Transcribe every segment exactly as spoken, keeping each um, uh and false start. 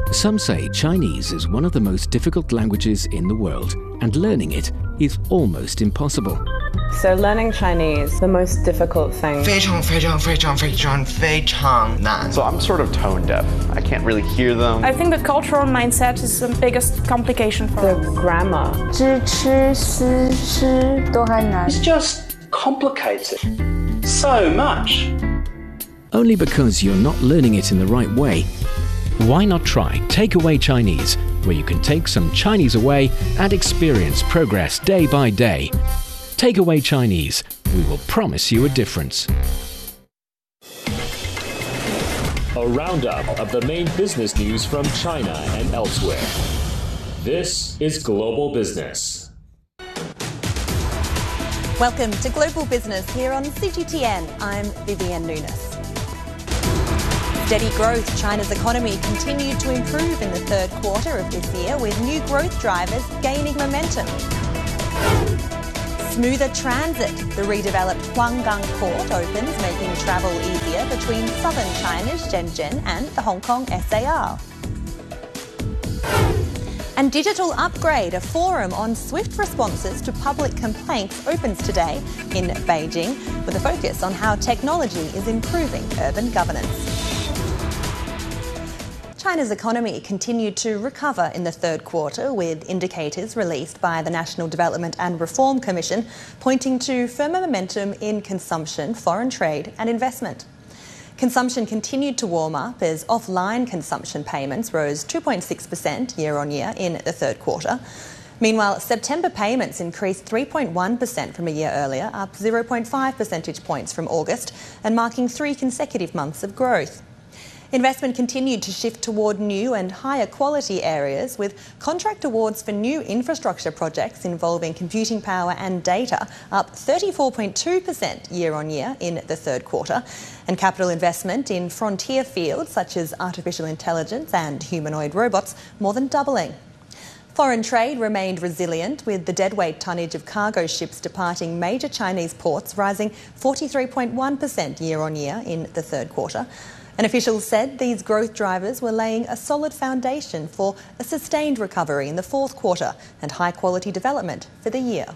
Some say Chinese is one of the most difficult languages in the world, and learning it is almost impossible. So learning Chinese, the most difficult thing. 非常非常非常非常非常难. So I'm sort of tone deaf. I can't really hear them. I think the cultural mindset is the biggest complication for the grammar. 知吃思吃都很难. It's just complicated so much. Only because you're not learning it in the right way. Why not try Takeaway Chinese, where you can take some Chinese away and experience progress day by day. Takeaway Chinese, we will promise you a difference. A roundup of the main business news from China and elsewhere. This is Global Business. Welcome to Global Business here on C G T N. I'm Vivienne Nunes. Steady growth. China's economy continued to improve in the third quarter of this year, with new growth drivers gaining momentum. Smoother transit. The redeveloped Huanggang Port opens, making travel easier between southern China's Shenzhen and the Hong Kong S A R. And Digital Upgrade, a forum on swift responses to public complaints, opens today in Beijing, with a focus on how technology is improving urban governance. China's economy continued to recover in the third quarter, with indicators released by the National Development and Reform Commission pointing to firmer momentum in consumption, foreign trade and investment. Consumption continued to warm up as offline consumption payments rose two point six percent year on year in the third quarter. Meanwhile, September payments increased three point one percent from a year earlier, up zero point five percentage points from August, and marking three consecutive months of growth. Investment continued to shift toward new and higher quality areas, with contract awards for new infrastructure projects involving computing power and data up thirty-four point two percent year on year in the third quarter, and capital investment in frontier fields such as artificial intelligence and humanoid robots more than doubling. Foreign trade remained resilient, with the deadweight tonnage of cargo ships departing major Chinese ports rising forty-three point one percent year on year in the third quarter. And officials said these growth drivers were laying a solid foundation for a sustained recovery in the fourth quarter and high-quality development for the year.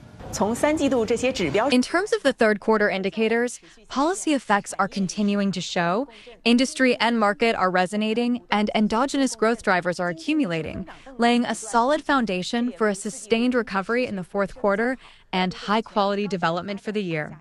In terms of the third quarter indicators, policy effects are continuing to show, industry and market are resonating, and endogenous growth drivers are accumulating, laying a solid foundation for a sustained recovery in the fourth quarter and high-quality development for the year.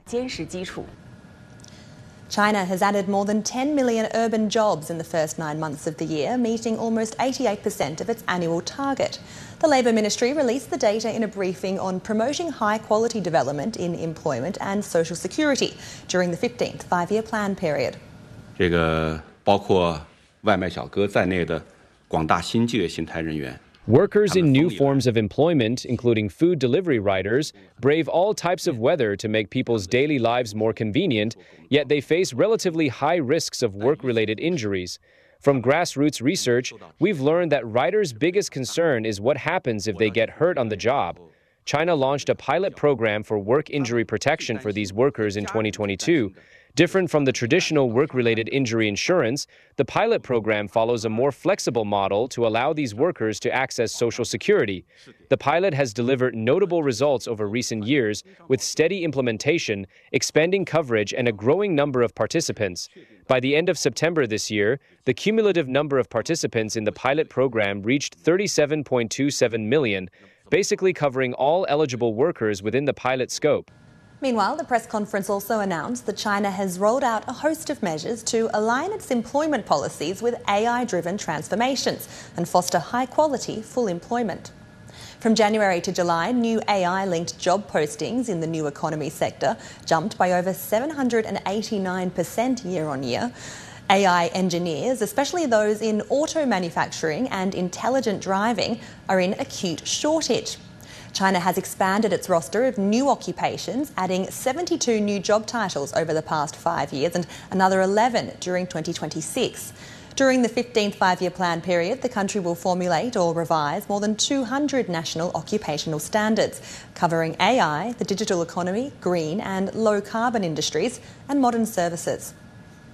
China has added more than ten million urban jobs in the first nine months of the year, meeting almost eighty-eight percent of its annual target. The Labour Ministry released the data in a briefing on promoting high-quality development in employment and social security during the fifteenth five-year plan period. 这个包括外卖小哥在内的广大新就业形态人员。 Workers in new forms of employment, including food delivery riders, brave all types of weather to make people's daily lives more convenient, yet they face relatively high risks of work-related injuries. From grassroots research, we've learned that riders' biggest concern is what happens if they get hurt on the job. China launched a pilot program for work injury protection for these workers in twenty twenty-two. Different from the traditional work-related injury insurance, the pilot program follows a more flexible model to allow these workers to access Social Security. The pilot has delivered notable results over recent years, with steady implementation, expanding coverage, and a growing number of participants. By the end of September this year, the cumulative number of participants in the pilot program reached thirty-seven point two seven million, basically covering all eligible workers within the pilot scope. Meanwhile, the press conference also announced that China has rolled out a host of measures to align its employment policies with A I-driven transformations and foster high-quality full employment. From January to July, new A I-linked job postings in the new economy sector jumped by over seven hundred eighty-nine percent year on year. A I engineers, especially those in auto manufacturing and intelligent driving, are in acute shortage. China has expanded its roster of new occupations, adding seventy-two new job titles over the past five years and another eleven during twenty twenty-six. During the fifteenth five-year plan period, the country will formulate or revise more than two hundred national occupational standards, covering A I, the digital economy, green and low-carbon industries, and modern services.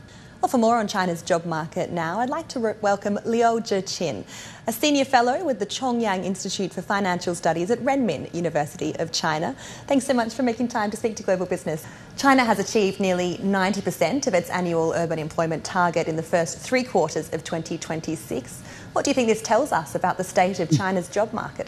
Well, for more on China's job market now, I'd like to re- welcome Liu Zhiqin, a senior fellow with the Chongyang Institute for Financial Studies at Renmin University of China. Thanks so much for making time to speak to Global Business. China has achieved nearly ninety percent of its annual urban employment target in the first three quarters of twenty twenty-six. What do you think this tells us about the state of China's job market?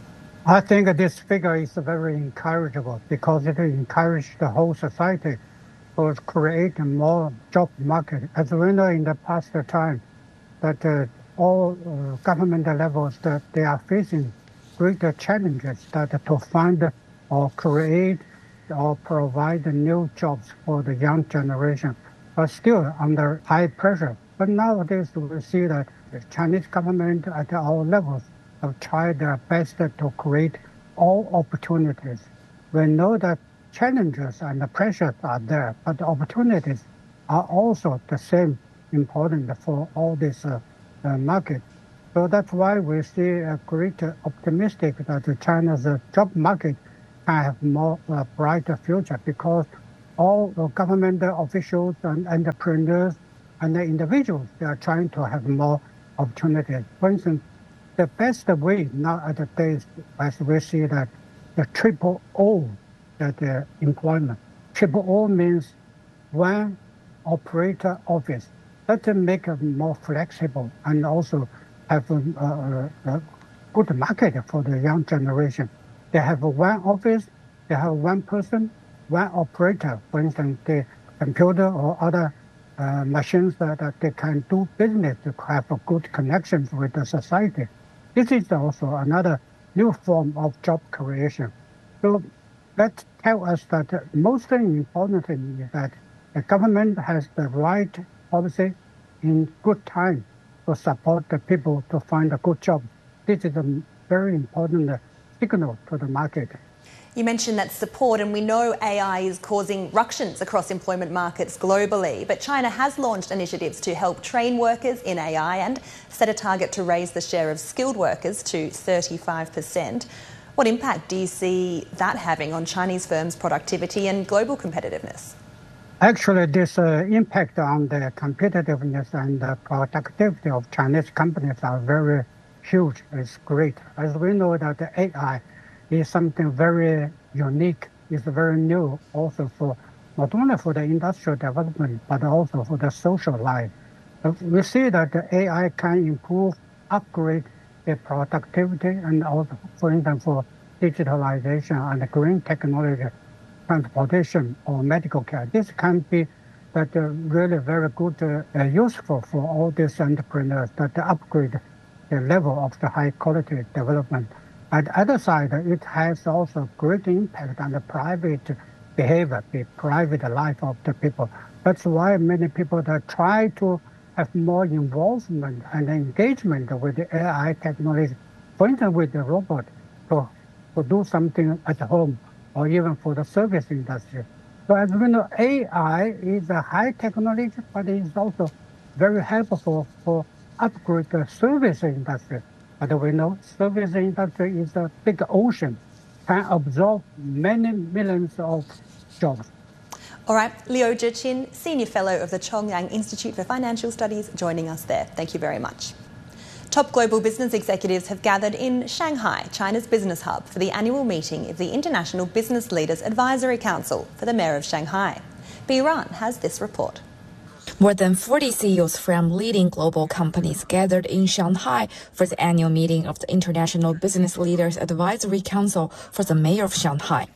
I think this figure is very encouraging because it encourages the whole society to create a more job market. As we know in the past time, that uh, all uh, government levels that they are facing greater challenges that to find or create or provide new jobs for the young generation, but still under high pressure. But nowadays we see that the Chinese government at all levels have tried their best to create all opportunities. We know that challenges and the pressures are there, but the opportunities are also the same important for all this uh, uh, market. So that's why we see a great uh, optimistic that China's uh, job market can have more uh, brighter future because all uh, government officials and entrepreneurs and the individuals, they are trying to have more opportunities. For instance, the best way now at the days, as we see that the triple O, that the employment. Triple O means one operator office. That will make it more flexible and also have a, a, a good market for the young generation. They have one office, they have one person, one operator. For instance, the computer or other uh, machines that, that they can do business to have a good connections with the society. This is also another new form of job creation. So that tells us that the most important thing is that the government has the right policy in good time to support the people to find a good job. This is a very important signal to the market. You mentioned that support, and we know A I is causing ructions across employment markets globally, but China has launched initiatives to help train workers in A I and set a target to raise the share of skilled workers to thirty-five percent. What impact do you see that having on Chinese firms' productivity and global competitiveness? Actually, this uh, impact on the competitiveness and the productivity of Chinese companies are very huge. It's great. As we know that the A I is something very unique, it's very new also for not only for the industrial development, but also for the social life. We see that the A I can improve, upgrade the productivity and also, for instance, for digitalization and green technology, transportation or medical care. This can be that uh, really very good, uh, useful for all these entrepreneurs that upgrade the level of the high quality development. At the other side, it has also great impact on the private behavior, the private life of the people. That's why many people that try to have more involvement and engagement with the A I technology, for instance, with the robot, to, to do something at home or even for the service industry. So as we know, A I is a high technology, but it is also very helpful for upgrade the service industry. But we know service industry is a big ocean, can absorb many millions of jobs. All right, Liu Zhiqin, Senior Fellow of the Chongyang Institute for Financial Studies, joining us there. Thank you very much. Top global business executives have gathered in Shanghai, China's business hub, for the annual meeting of the International Business Leaders Advisory Council for the Mayor of Shanghai. B. Ran has this report. More than forty C E Os from leading global companies gathered in Shanghai for the annual meeting of the International Business Leaders Advisory Council for the Mayor of Shanghai.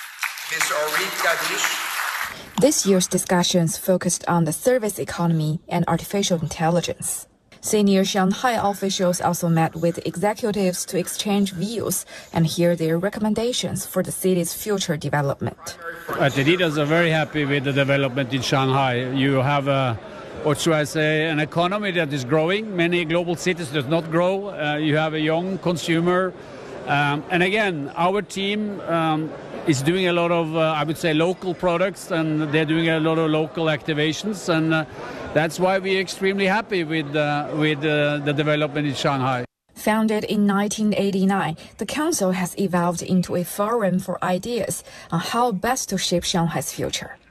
This year's discussions focused on the service economy and artificial intelligence. Senior Shanghai officials also met with executives to exchange views and hear their recommendations for the city's future development. Uh, the leaders are very happy with the development in Shanghai. You have a, what should I say, an economy that is growing. Many global cities does not grow. Uh, you have a young consumer. Um, and again, our team um, is doing a lot of, uh, I would say, local products, and they're doing a lot of local activations. And uh, that's why we're extremely happy with, uh, with uh, the development in Shanghai. Founded in nineteen eighty-nine, the council has evolved into a forum for ideas on how best to shape Shanghai's future.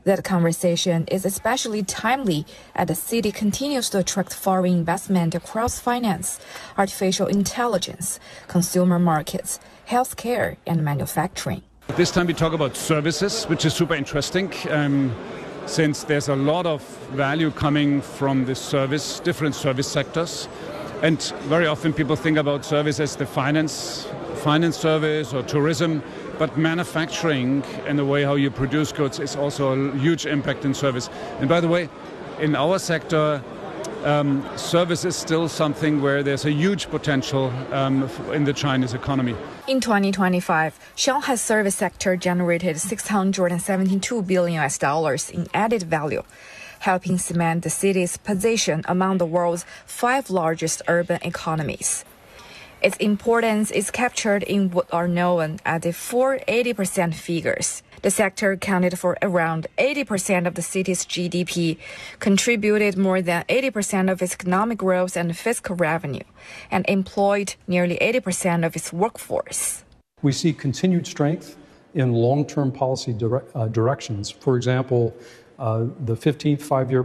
That conversation is especially timely as the city continues to attract foreign investment across finance, artificial intelligence, consumer markets, healthcare, and manufacturing. This time we talk about services, which is super interesting, um, since there's a lot of value coming from the service, different service sectors. And very often people think about service as the finance, finance service or tourism. But manufacturing and the way how you produce goods is also a huge impact in service. And by the way, in our sector, um, service is still something where there's a huge potential um, in the Chinese economy. In twenty twenty-five, Shanghai's service sector generated six hundred seventy-two billion U S dollars in added value, helping cement the city's position among the world's five largest urban economies. Its importance is captured in what are known as the four eighty percent figures. The sector accounted for around eighty percent of the city's G D P, contributed more than eighty percent of its economic growth and fiscal revenue, and employed nearly eighty percent of its workforce. We see continued strength in long-term policy dire- uh, directions. For example, uh, the fifteenth five-year